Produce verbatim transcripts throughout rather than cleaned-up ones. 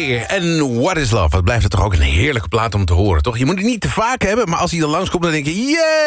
Coldplay en What is Love. Wat blijft het toch ook een heerlijke plaat om te horen, toch? Je moet het niet te vaak hebben, maar als hij er langskomt, dan denk je...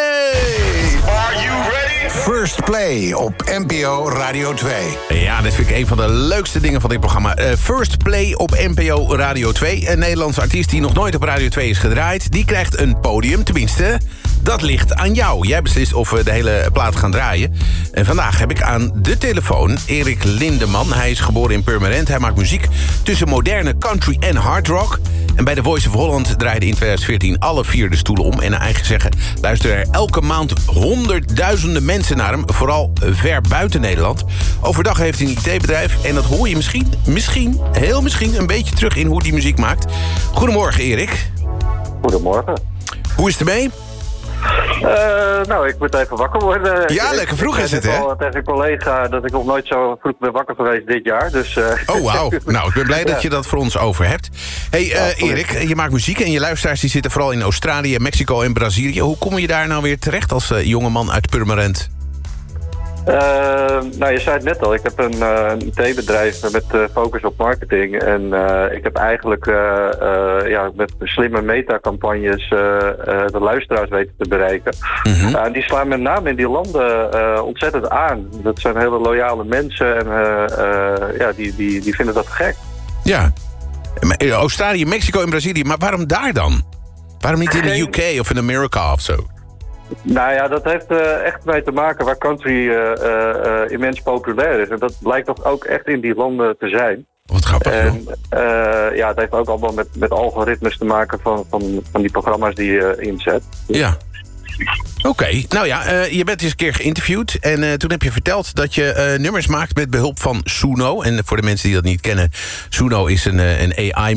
Yay! Are you ready? First Play op N P O Radio twee. Ja, dit vind ik een van de leukste dingen van dit programma. Uh, First Play op N P O Radio twee. Een Nederlandse artiest die nog nooit op Radio twee is gedraaid. Die krijgt een podium, tenminste... Dat ligt aan jou. Jij beslist of we de hele plaat gaan draaien. En vandaag heb ik aan de telefoon Erik Lindeman. Hij is geboren in Purmerend. Hij maakt muziek tussen moderne country en hard rock. En bij The Voice of Holland draaide in twintig veertien alle vier de stoelen om. En naar eigen zeggen luisteren er elke maand honderdduizenden mensen naar hem. Vooral ver buiten Nederland. Overdag heeft hij een I T-bedrijf. En dat hoor je misschien, misschien, heel misschien... een beetje terug in hoe hij muziek maakt. Goedemorgen, Erik. Goedemorgen. Hoe is het ermee? Uh, nou, ik moet even wakker worden. Ja, ik, lekker vroeg ik is het, hè? Ik al tegen een collega dat ik nog nooit zo vroeg ben wakker geweest dit jaar. Dus, uh... Oh, wauw. Nou, ik ben blij dat ja. je dat voor ons over hebt. Hey, uh, Ja, Erik, je maakt muziek en je luisteraars die zitten vooral in Australië, Mexico en Brazilië. Hoe kom je daar nou weer terecht als uh, jongeman uit Purmerend? Uh, nou, je zei het net al. Ik heb een, uh, een I T-bedrijf met uh, focus op marketing. En uh, ik heb eigenlijk uh, uh, ja, met slimme meta-campagnes uh, uh, de luisteraars weten te bereiken. Mm-hmm. Uh, die slaan met name in die landen uh, ontzettend aan. Dat zijn hele loyale mensen en uh, uh, ja, die, die, die vinden dat gek. Ja, Australië, Mexico en Brazilië. Maar waarom daar dan? Waarom niet in de U K of in Amerika of zo? Nou ja, dat heeft uh, echt mee te maken waar country uh, uh, uh, immens populair is. En dat blijkt toch ook echt in die landen te zijn. Wat grappig, en, uh, ja, het heeft ook allemaal met, met algoritmes te maken van, van, van die programma's die je uh, inzet. Ja. Oké, okay. nou ja, uh, je bent eens een keer geïnterviewd... en uh, toen heb je verteld dat je uh, nummers maakt met behulp van Suno. En voor de mensen die dat niet kennen... Suno is een, uh, een A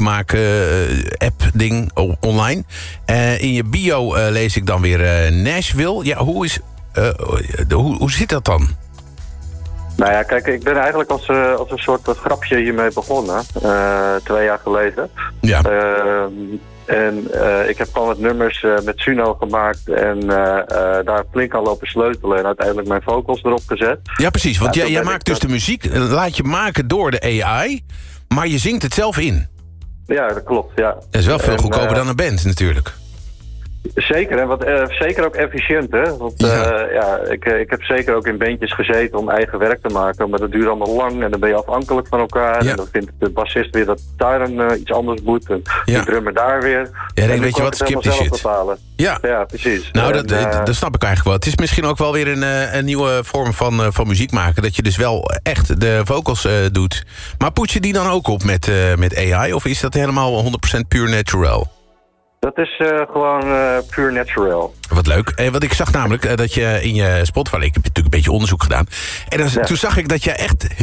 I-muziekmaken-app-ding uh, online. Uh, in je bio uh, lees ik dan weer uh, Nashville. Ja, hoe, is, uh, de, hoe, hoe zit dat dan? Nou ja, kijk, ik ben eigenlijk als, uh, als een soort grapje hiermee begonnen. Uh, twee jaar geleden. Ja. Uh, En uh, ik heb gewoon wat nummers uh, met Suno gemaakt en uh, uh, daar flink aan lopen sleutelen en uiteindelijk mijn vocals erop gezet. Ja, precies, want ja, jij, jij maakt dus dat... de muziek, laat je maken door de A I, maar je zingt het zelf in. Ja, dat klopt, ja. Dat is wel veel en, goedkoper uh, dan een band natuurlijk. Zeker, en wat, uh, zeker ook efficiënt, hè. Want uh, ja. ja, ik, ik heb zeker ook in bandjes gezeten om eigen werk te maken. Maar dat duurt allemaal lang en dan ben je afhankelijk van elkaar. Ja. En dan vindt de bassist weer dat daar een, uh, iets anders moet. En ja. de drummer daar weer. Ja, denk, weet je wat, skip die shit. Ja. ja, precies. Nou, en, dat, uh, dat snap ik eigenlijk wel. Het is misschien ook wel weer een, uh, een nieuwe vorm van, uh, van muziek maken. Dat je dus wel echt de vocals uh, doet. Maar poets je die dan ook op met, uh, met A I? Of is dat helemaal honderd procent pure natural? Dat is uh, gewoon uh, pure natural. Wat leuk. En wat ik zag namelijk, uh, dat je in je Spotify... Ik heb natuurlijk een beetje onderzoek gedaan. En dan, ja. toen zag ik dat je echt